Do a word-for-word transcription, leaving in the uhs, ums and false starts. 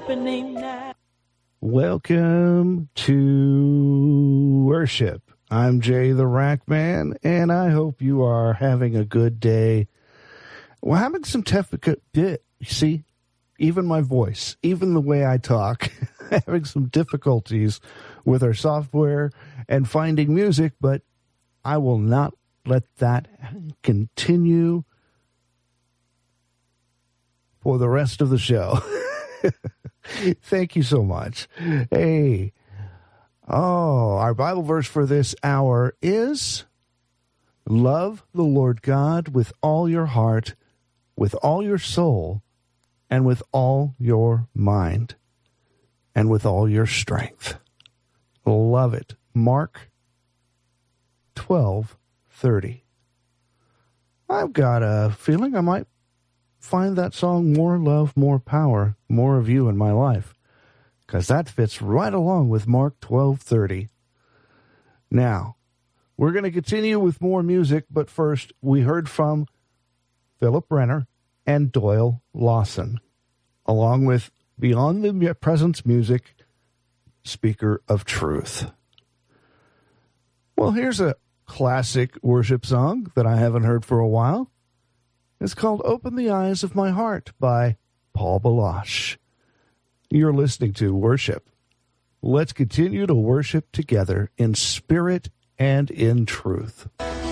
happening now. Welcome to worship. I'm Jay the Rack Man, and I hope you are having a good day. We're having some difficult, you see, even my voice, even the way I talk, having some difficulties with our software and finding music, but I will not let that continue for the rest of the show. Thank you so much. Hey, oh, our Bible verse for this hour is, love the Lord God with all your heart, with all your soul, and with all your mind, and with all your strength. Love it. Mark twelve thirty. I've got a feeling I might find that song, More Love, More Power, More of You in my life, because that fits right along with Mark twelve thirty. Now, we're going to continue with more music, but first, we heard from Philip Renner and Doyle Lawson, along with Beyond the Presence Music, Speaker of Truth. Well, here's a classic worship song that I haven't heard for a while. It's called Open the Eyes of My Heart by Paul Baloche. You're listening to Worship. Let's continue to worship together in spirit and in truth.